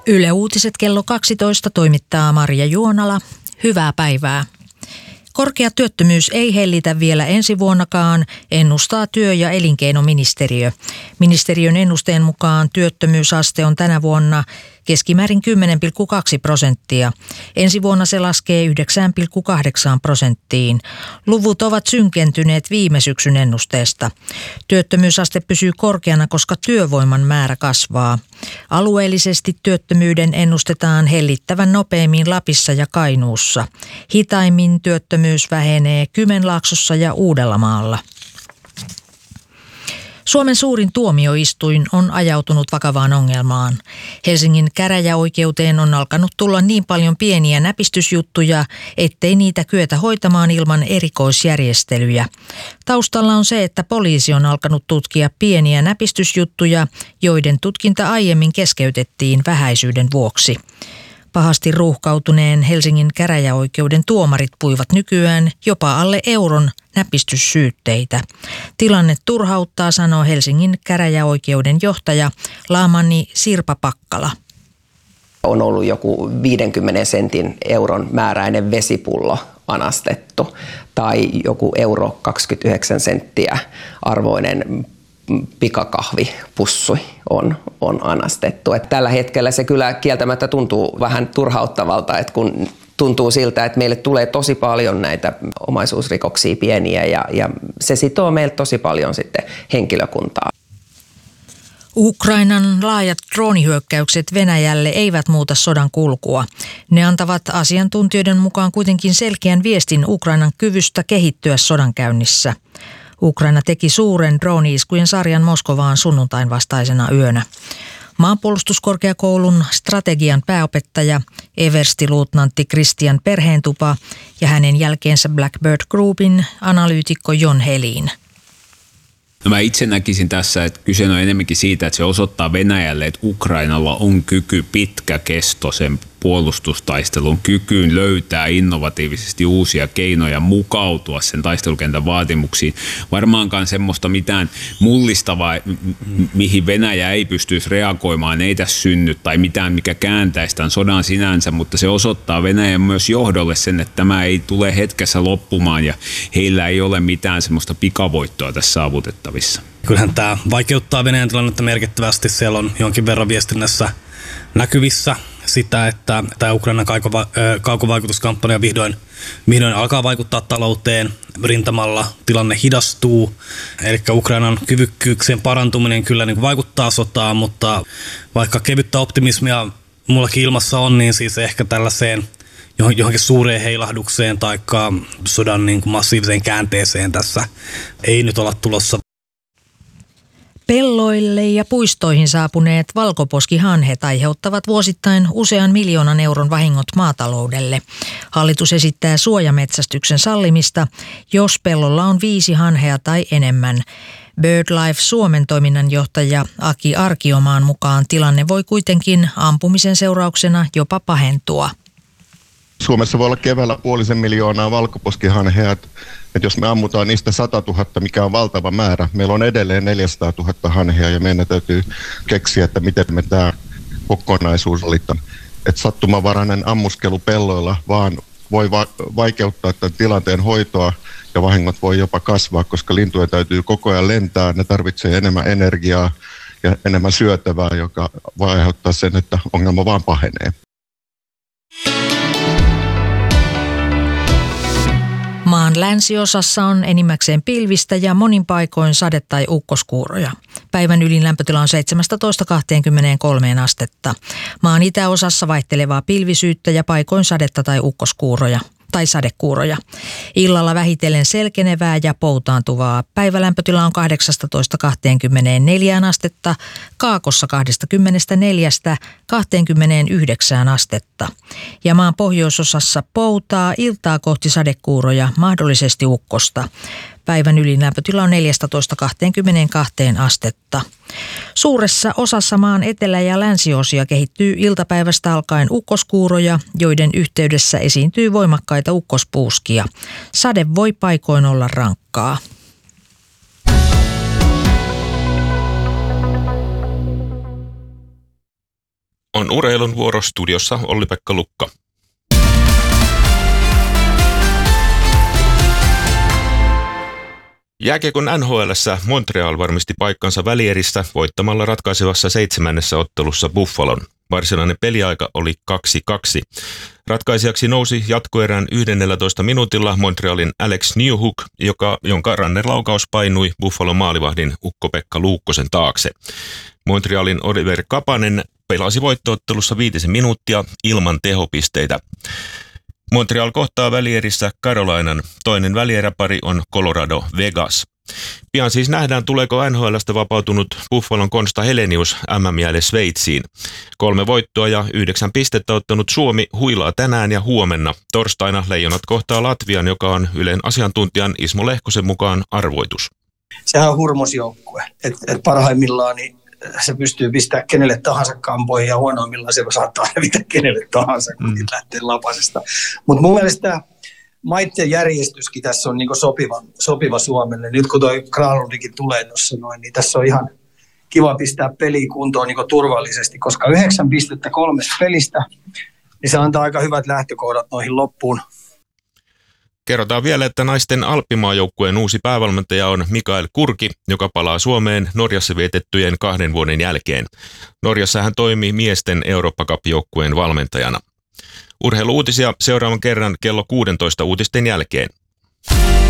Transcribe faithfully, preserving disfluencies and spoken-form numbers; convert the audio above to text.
Yle Uutiset kello kaksitoista toimittaa Marja Juonala. Hyvää päivää. Korkea työttömyys ei hellitä vielä ensi vuonnakaan, ennustaa työ- ja elinkeinoministeriö. Ministeriön ennusteen mukaan työttömyysaste on tänä vuonna keskimäärin kymmenen pilkku kaksi prosenttia. Ensi vuonna se laskee yhdeksän pilkku kahdeksan prosenttiin. Luvut ovat synkentyneet viime syksyn ennusteesta. Työttömyysaste pysyy korkeana, koska työvoiman määrä kasvaa. Alueellisesti työttömyyden ennustetaan hellittävän nopeammin Lapissa ja Kainuussa. Hitaimmin työttömyys vähenee Kymenlaaksossa ja Uudellamaalla. Suomen suurin tuomioistuin on ajautunut vakavaan ongelmaan. Helsingin käräjäoikeuteen on alkanut tulla niin paljon pieniä näpistysjuttuja, ettei niitä kyetä hoitamaan ilman erikoisjärjestelyjä. Taustalla on se, että poliisi on alkanut tutkia pieniä näpistysjuttuja, joiden tutkinta aiemmin keskeytettiin vähäisyyden vuoksi. Pahasti ruuhkautuneen Helsingin käräjäoikeuden tuomarit puivat nykyään jopa alle euron näpistyssyytteitä. Tilanne turhauttaa, sanoo Helsingin käräjäoikeuden johtaja Laamanni Sirpa Pakkala. On ollut joku viidenkymmenen sentin euron määräinen vesipullo anastettu tai joku euro kaksikymmentäyhdeksän senttiä arvoinen pikakahvipussi on, on anastettu. Et tällä hetkellä se kyllä kieltämättä tuntuu vähän turhauttavalta, että kun tuntuu siltä, että meille tulee tosi paljon näitä omaisuusrikoksia pieniä ja, ja se sitoo meiltä tosi paljon sitten henkilökuntaa. Ukrainan laajat droonihyökkäykset Venäjälle eivät muuta sodan kulkua. Ne antavat asiantuntijoiden mukaan kuitenkin selkeän viestin Ukrainan kyvystä kehittyä sodankäynnissä. Ukraina teki suuren drooni-iskujen sarjan Moskovaan sunnuntain vastaisena yönä. Maanpuolustuskorkeakoulun strategian pääopettaja everstiluutnantti Christian Perheentupa ja hänen jälkeensä Blackbird Groupin analyytikko Jon Helin. No mä itse näkisin tässä, että kyse on enemmänkin siitä, että se osoittaa Venäjälle, että Ukrainalla on kyky pitkäkestoisen puolustustaistelun kykyyn löytää innovatiivisesti uusia keinoja mukautua sen taistelukentän vaatimuksiin. Varmaankaan semmoista mitään mullistavaa, mihin Venäjä ei pystyisi reagoimaan, ei tässä synny tai mitään, mikä kääntäisi tämän sodan sinänsä, mutta se osoittaa Venäjän myös johdolle sen, että tämä ei tule hetkessä loppumaan ja heillä ei ole mitään semmoista pikavoittoa tässä saavutettavissa. Kyllähän tämä vaikeuttaa Venäjän tilannetta merkittävästi. Siellä on jonkin verran viestinnässä näkyvissä sitä, että tämä Ukrainan kaukovaikutuskampanja vihdoin, vihdoin alkaa vaikuttaa talouteen rintamalla. Tilanne hidastuu, eli Ukrainan kyvykkyyksien parantuminen kyllä niin kuin vaikuttaa sotaan, mutta vaikka kevyttä optimismia mullakin ilmassa on, niin siis ehkä tällaiseen johonkin suureen heilahdukseen tai sodan niin kuin massiiviseen käänteeseen tässä ei nyt olla tulossa. Pelloille ja puistoihin saapuneet valkoposkihanhet aiheuttavat vuosittain usean miljoonan euron vahingot maataloudelle. Hallitus esittää suojametsästyksen sallimista, jos pellolla on viisi hanhea tai enemmän. BirdLife Suomen toiminnanjohtaja Aki Arkiomaan mukaan tilanne voi kuitenkin ampumisen seurauksena jopa pahentua. Suomessa voi olla keväällä puolisen miljoonaa valkoposkihanhea, että jos me ammutaan niistä sata tuhatta, mikä on valtava määrä, meillä on edelleen neljäsataa tuhatta hanhea ja meidän täytyy keksiä, että miten me tämä kokonaisuus valitaan. Että sattumanvarainen ammuskelu pelloilla vaan voi va- vaikeuttaa tämän tilanteen hoitoa ja vahingot voi jopa kasvaa, koska lintuja täytyy koko ajan lentää, ne tarvitsee enemmän energiaa ja enemmän syötävää, joka voi aiheuttaa sen, että ongelma vaan pahenee. Maan länsiosassa on enimmäkseen pilvistä ja monin paikoin sade- tai ukkoskuuroja. Päivän ylin lämpötila on seitsemästätoista kaksikymmentäkolme astetta. Maan itäosassa vaihtelevaa pilvisyyttä ja paikoin sadetta tai ukkoskuuroja tai sadekuuroja. Illalla vähitellen selkenevää ja poutaantuvaa. Päivälämpötila on kahdeksastatoista kaksikymmentäneljä astetta, Kaakossa kaksikymmentäneljä kaksikymmentäyhdeksän astetta. Ja maan pohjoisosassa poutaa, iltaa kohti sadekuuroja, mahdollisesti ukkosta. Päivän ylin lämpötila on neljästätoista kaksikymmentäkaksi astetta. Suuressa osassa maan etelä- ja länsiosia kehittyy iltapäivästä alkaen ukkoskuuroja, joiden yhteydessä esiintyy voimakkaita ukkospuuskia. Sade voi paikoin olla rankkaa. On urheilun vuoro, studiossa Olli-Pekka Lukka. Jääkiekon N H L:ssä Montreal varmisti paikkansa välierissä voittamalla ratkaisevassa seitsemännessä ottelussa Buffalon. Varsinainen peliaika oli kaksi kaksi. Ratkaisijaksi nousi jatkoerän yhdennellätoista minuutilla Montrealin Alex Newhook, joka, jonka rannerlaukaus painui Buffalon maalivahdin Ukko-Pekka Luukkosen taakse. Montrealin Oliver Kapanen pelasi voittoottelussa viitisen minuuttia ilman tehopisteitä. Montreal kohtaa välierissä Carolinan. Toinen välieräpari on Colorado Vegas. Pian siis nähdään, tuleeko N H L:stä vapautunut Buffalon Konsta Helenius M M-jäälle Sveitsiin. Kolme voittoa ja yhdeksän pistettä ottanut Suomi huilaa tänään ja huomenna. Torstaina Leijonat kohtaa Latvian, joka on Ylen asiantuntijan Ismo Lehkosen mukaan arvoitus. Sehän on hurmosjoukkue. Et, et parhaimmillaan niin se pystyy pistämään kenelle tahansa kampoihin ja huonoimmillaan se saattaa hävitä kenelle tahansa, kun mm. lähtee lapasesta. Mutta mun mielestä maitten järjestyskin tässä on niinku sopiva, sopiva Suomelle. Nyt kun toi Granlundikin tulee tuossa noin, niin tässä on ihan kiva pistää peliä kuntoon niinku turvallisesti, koska yhdeksän pistettä kolmesta pelistä, niin se antaa aika hyvät lähtökohdat noihin loppuun. Kerrotaan vielä, että naisten alppimaajoukkueen uusi päävalmentaja on Mikael Kurki, joka palaa Suomeen Norjassa vietettyjen kahden vuoden jälkeen. Norjassa hän toimii miesten Eurooppa Cup-joukkueen valmentajana. Urheiluuutisia seuraavan kerran kello kuusitoista uutisten jälkeen.